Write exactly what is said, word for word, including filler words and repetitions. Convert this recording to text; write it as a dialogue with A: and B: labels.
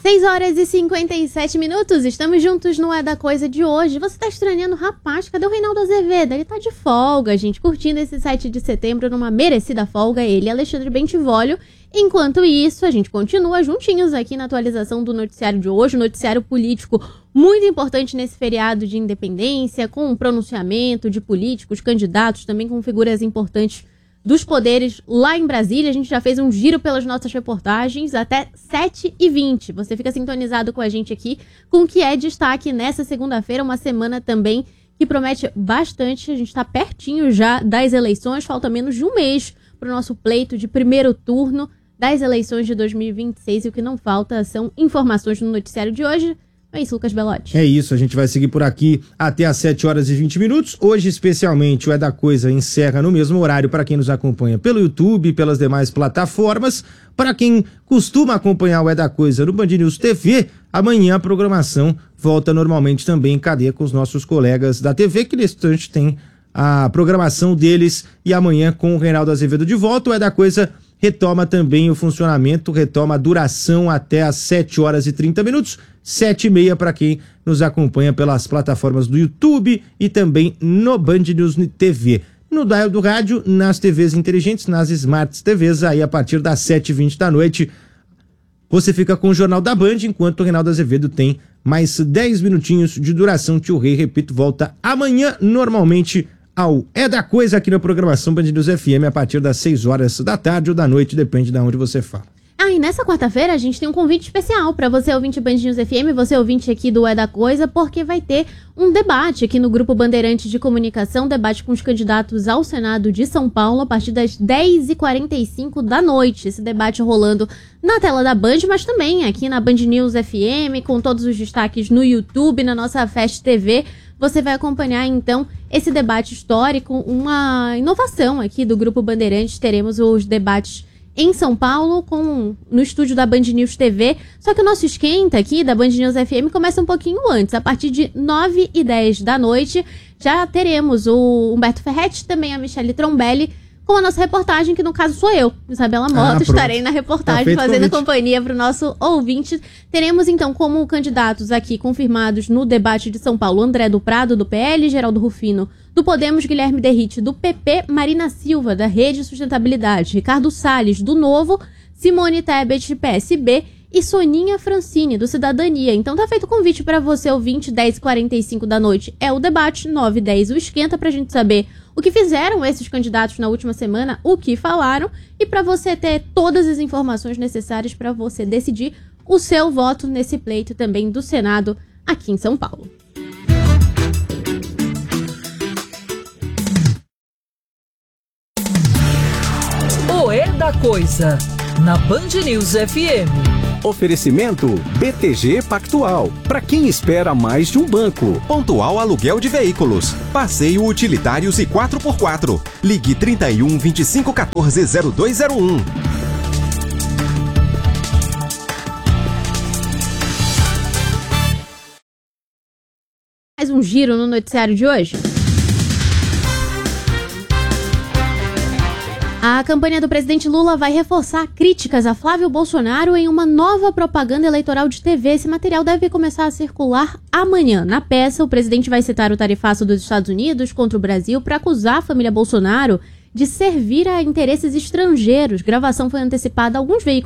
A: seis horas e cinquenta e sete minutos, estamos juntos no É da Coisa de hoje. Você tá estranhando, rapaz, cadê o Reinaldo Azevedo? Ele tá de folga, gente, curtindo esse sete de setembro numa merecida folga, ele, Alexandre Bentivolio. Enquanto isso, a gente continua juntinhos aqui na atualização do noticiário de hoje, um noticiário político muito importante nesse feriado de independência, com um pronunciamento de políticos, candidatos, também com figuras importantes dos poderes lá em Brasília. A gente já fez um giro pelas nossas reportagens até sete e vinte. Você fica sintonizado com a gente aqui com o que é destaque nessa segunda-feira, uma semana também que promete bastante. A gente está pertinho já das eleições, falta menos de um mês para o nosso pleito de primeiro turno das eleições de dois mil e vinte e seis, e o que não falta são informações no noticiário de hoje. É isso, Lucas Belotti.
B: É isso, a gente vai seguir por aqui até às sete horas e vinte minutos. Hoje, especialmente, o É da Coisa encerra no mesmo horário para quem nos acompanha pelo YouTube e pelas demais plataformas. Para quem costuma acompanhar o É da Coisa no Band News T V, amanhã a programação volta normalmente também em cadeia com os nossos colegas da T V, que nesse instante tem a programação deles, e amanhã com o Reinaldo Azevedo de volta, o É da Coisa retoma também o funcionamento, retoma a duração até às sete horas e trinta minutos, sete e meia para quem nos acompanha pelas plataformas do YouTube e também no Band News T V. No dial do rádio, nas T Vs inteligentes, nas Smart T Vs, aí a partir das sete e vinte da noite, você fica com o Jornal da Band, enquanto o Reinaldo Azevedo tem mais dez minutinhos de duração. Tio Rei, repito, volta amanhã, normalmente, ao É da Coisa aqui na programação Band News F M a partir das seis horas da tarde ou da noite, depende de onde você fala.
A: Ah, e nessa quarta-feira a gente tem um convite especial para você, ouvinte Band News F M, você ouvinte aqui do É da Coisa, porque vai ter um debate aqui no Grupo Bandeirantes de Comunicação, debate com os candidatos ao Senado de São Paulo, a partir das dez e quarenta e cinco da noite. Esse debate rolando na tela da Band, mas também aqui na Band News F M, com todos os destaques no YouTube, na nossa Fast T V. Você vai acompanhar, então, esse debate histórico, uma inovação aqui do Grupo Bandeirantes. Teremos os debates em São Paulo, com, no estúdio da Band News T V. Só que o nosso esquenta aqui da Band News F M começa um pouquinho antes. A partir de nove e dez da noite, já teremos o Humberto Ferretti, também a Michele Trombelli, com a nossa reportagem, que no caso sou eu, Isabela Mota, ah, estarei na reportagem tá fazendo convite. Companhia para o nosso ouvinte. Teremos então como candidatos aqui confirmados no debate de São Paulo, André do Prado, do P L, Geraldo Rufino, do Podemos, Guilherme Derrite, do P P, Marina Silva, da Rede Sustentabilidade, Ricardo Salles, do Novo, Simone Tebet, P S B, e Soninha Francini, do Cidadania. Então tá feito o convite para você, ouvinte, dez e quarenta e cinco da noite é o debate, nove e dez o esquenta, pra gente saber o que fizeram esses candidatos na última semana, o que falaram, e para você ter todas as informações necessárias para você decidir o seu voto nesse pleito também do Senado aqui em São Paulo.
C: O É da Coisa, na Band News F M.
D: Oferecimento B T G Pactual. Para quem espera mais de um banco.
E: Pontual Aluguel de Veículos. Passeio Utilitários e quatro por quatro. Ligue trinta e um, vinte e cinco, quatorze, zero dois zero um.
A: Mais um giro no noticiário de hoje. A campanha do presidente Lula vai reforçar críticas a Flávio Bolsonaro em uma nova propaganda eleitoral de T V. Esse material deve começar a circular amanhã. Na peça, o presidente vai citar o tarifaço dos Estados Unidos contra o Brasil para acusar a família Bolsonaro de servir a interesses estrangeiros. A gravação foi antecipada a alguns veículos